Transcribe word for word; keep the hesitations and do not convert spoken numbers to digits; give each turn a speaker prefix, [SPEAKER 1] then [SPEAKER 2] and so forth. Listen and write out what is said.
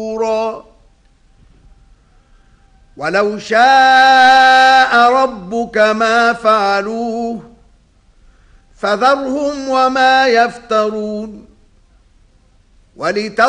[SPEAKER 1] ولو شاء ربك ما فعلوه فذرهم وما يفترون. ولترى